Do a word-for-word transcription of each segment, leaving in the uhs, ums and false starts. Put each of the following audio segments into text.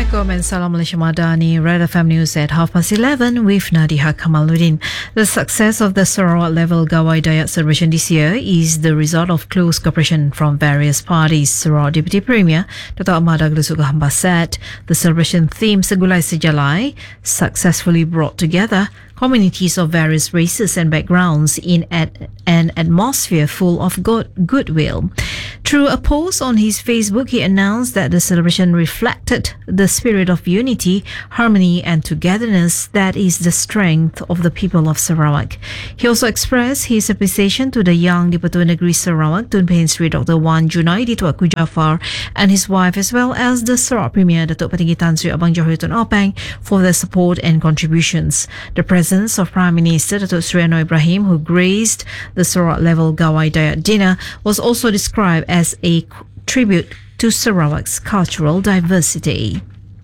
Assalamualaikum and Salam Malaysia Madani. Red F M News at half past eleven with Nadiha Kamaluddin. The success of the Sarawak Level Gawai Dayak celebration this year is the result of close cooperation from various parties. Sarawak Deputy Premier Dato' Ahmad Agli Sugahamba said the celebration theme Segulai Sejalai successfully brought together communities of various races and backgrounds in ad- an atmosphere full of good- goodwill. Through a post on his Facebook, he announced that the celebration reflected the spirit of unity, harmony and togetherness that is the strength of the people of Sarawak. He also expressed his appreciation to the young Di-Pertua Negeri Sarawak, Tun Pehin Sri Doctor Wan Junaidi Tuanku Jaafar and his wife, as well as the Sarawak Premier Datuk Petinggi Tan Sri Abang Johor Tun Openg for their support and contributions. The presence of Prime Minister Datuk Sri Anwar Ibrahim, who graced the Sarawak Level Gawai Dayak dinner, was also described as a tribute to Sarawak's cultural diversity.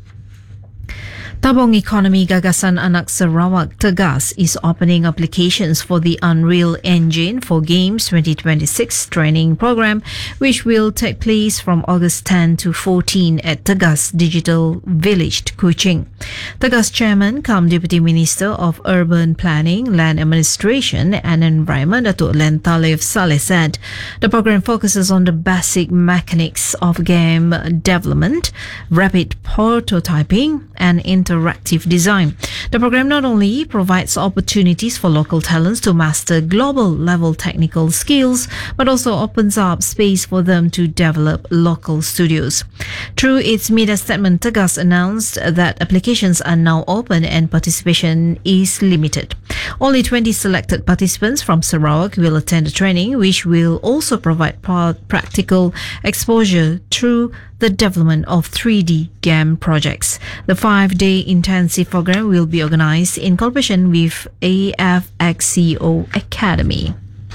Tabung Economy Gagasan Anak Sarawak Tegas is opening applications for the Unreal Engine for Games twenty twenty-six training program, which will take place from August tenth to fourteenth at Tegas Digital Village, Kuching. Tegas Chairman cum Deputy Minister of Urban Planning, Land Administration and Environment, Datuk Len Talif Saleh said the program focuses on the basic mechanics of game development, rapid prototyping and interactive design. The program not only provides opportunities for local talents to master global level technical skills, but also opens up space for them to develop local studios. Through its media statement, Tegas announced that applications are now open and participation is limited. Only twenty selected participants from Sarawak will attend the training, which will also provide practical exposure through the development of three D game projects. The five-day intensive program will be organized in cooperation with A F X C O Academy.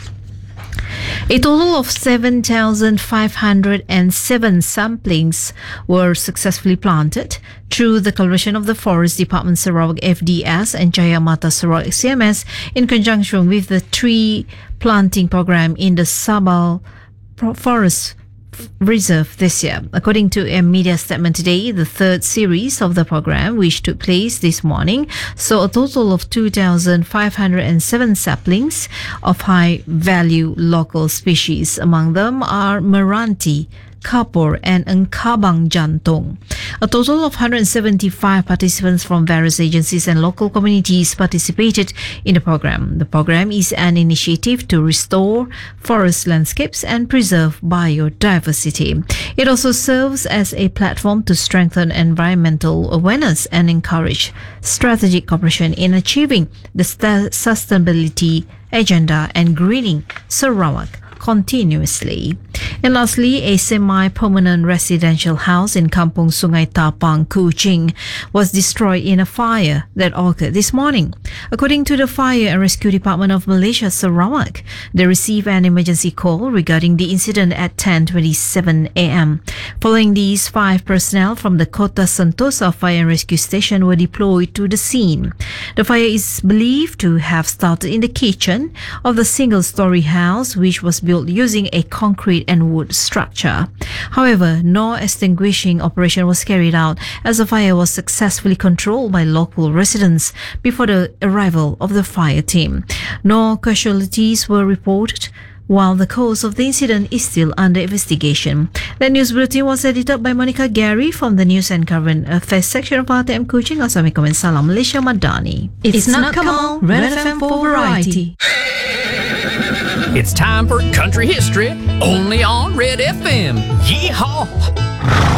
A total of seven thousand five hundred seven samplings were successfully planted through the collaboration of the Forest Department Sarawak F D S and Jaya Mata Sarawak C M S in conjunction with the tree planting program in the Sabal Forest Reserve this year. According to a media statement today, the third series of the program, which took place this morning, saw a total of two thousand five hundred seven saplings of high-value local species. Among them are Meranti, Kapur and Engkabang Jantung. A total of one hundred seventy-five participants from various agencies and local communities participated in the program. The program is an initiative to restore forest landscapes and preserve biodiversity. It also serves as a platform to strengthen environmental awareness and encourage strategic cooperation in achieving the sustainability agenda and greening Sarawak continuously. And lastly, a semi-permanent residential house in Kampung Sungai Tapang, Kuching, was destroyed in a fire that occurred this morning. According to the Fire and Rescue Department of Malaysia, Sarawak, they received an emergency call regarding the incident at ten twenty-seven a m. Following these, five personnel from the Kota Sentosa Fire and Rescue Station were deployed to the scene. The fire is believed to have started in the kitchen of the single-story house, which was built using a concrete and wood structure. However, no extinguishing operation was carried out as the fire was successfully controlled by local residents before the arrival of the fire team. No casualties were reported, while the cause of the incident is still under investigation. The news bulletin was edited by Monica Gary from the News and Current Affairs section of R T M Kuching. Assalamualaikum and Salam Malaysia Madani. It's, it's not Kamal, Red F M for variety. It's time for country history, only on Red F M. Yeehaw!